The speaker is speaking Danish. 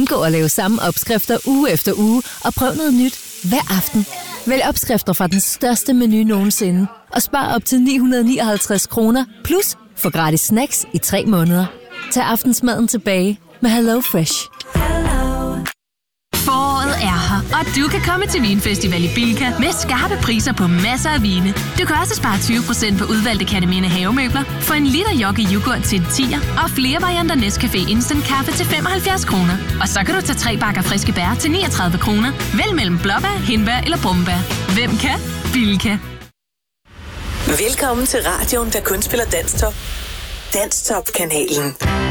Gå og lave samme opskrifter uge efter uge, og prøv noget nyt hver aften. Vælg opskrifter fra den største menu nogensinde, og spar op til 959 kroner, plus få gratis snacks i 3 måneder. Tag aftensmaden tilbage med Hello Fresh. Foråret er her, og du kan komme til Vinfestival i Bilka med skarpe priser på masser af vine. Du kan også spare 20% på udvalgte Katamine havemøbler, få en liter Jockey yoghurt til 10'er, og flere varianter Nescafé Instant Kaffe til 75 kroner. Og så kan du tage 3 bakker friske bær til 39 kroner. Vælg mellem blåbær, hindbær eller brumbær. Hvem kan? Bilka. Velkommen til radioen, der kun spiller Danstop. Danstop-kanalen.